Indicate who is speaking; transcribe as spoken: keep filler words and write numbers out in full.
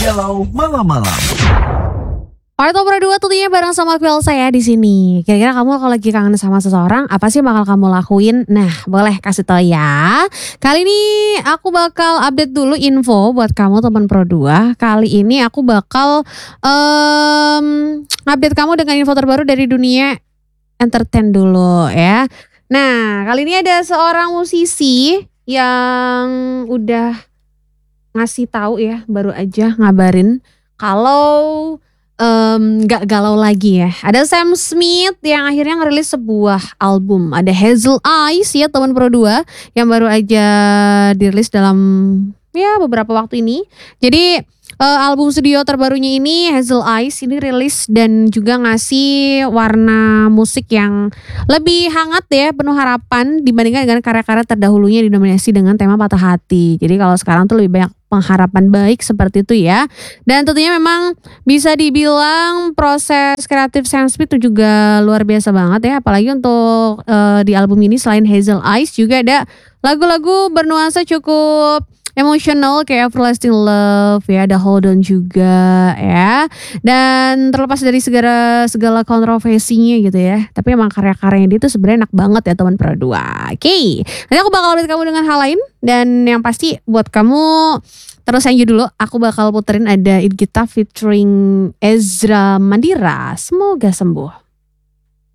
Speaker 1: Galau Malam-Malam.
Speaker 2: Alright, Opera dua tentunya bareng sama aku Elsa ya di sini. Kira-kira kamu kalau lagi kangen sama seseorang, apa sih bakal kamu lakuin? Nah, boleh kasih tau ya. Kali ini aku bakal update dulu info buat kamu teman Pro dua. Kali ini aku bakal um, update kamu dengan info terbaru dari dunia entertain dulu ya. Nah, kali ini ada seorang musisi yang udah ngasih tahu ya, baru aja ngabarin kalau nggak um, galau lagi ya. Ada Sam Smith yang akhirnya ngerilis sebuah album. Ada Hazel Eyes ya teman Pro dua yang baru aja dirilis dalam ya beberapa waktu ini. Jadi uh, album studio terbarunya ini Hazel Eyes ini rilis dan juga ngasih warna musik yang lebih hangat ya, penuh harapan dibandingkan dengan karya-karya terdahulunya didominasi dengan tema patah hati. Jadi kalau sekarang tuh lebih banyak pengharapan baik seperti itu ya. Dan tentunya memang bisa dibilang proses kreatif Sam Smith itu juga luar biasa banget ya. Apalagi untuk uh, di album ini selain Hazel Eyes juga ada lagu-lagu bernuansa cukup emosional kayak Everlasting Love ya, ada Hold On juga ya. Dan terlepas dari segala segala kontroversinya gitu ya, tapi emang karya-karyanya dia tuh sebenarnya enak banget ya teman Pro dua. Oke, okay. Nanti aku bakal update kamu dengan hal lain. Dan yang pasti buat kamu terus aja dulu, aku bakal puterin ada It Gita featuring Ezra Mandira. Semoga sembuh.